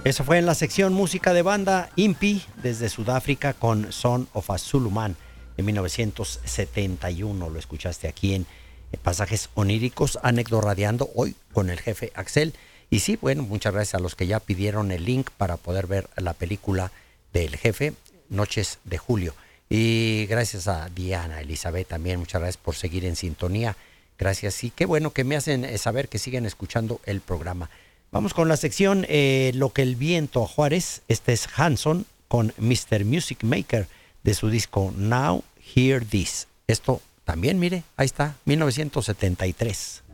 Eso fue en la sección música de banda Impi desde Sudáfrica con Son of a Zuluman en 1971. Lo escuchaste aquí en Pasajes Oníricos, Anecdoradeando, hoy con el jefe Axel. Y sí, bueno, muchas gracias a los que ya pidieron el link para poder ver la película del jefe, Noches de Julio. Y gracias a Diana, Elizabeth también, muchas gracias por seguir en sintonía. Gracias, y qué bueno que me hacen saber que siguen escuchando el programa. Vamos con la sección Lo que el viento Juárez. Este es Hanson con Mr. Music Maker de su disco Now Hear This. Esto también, mire, ahí está, 1973.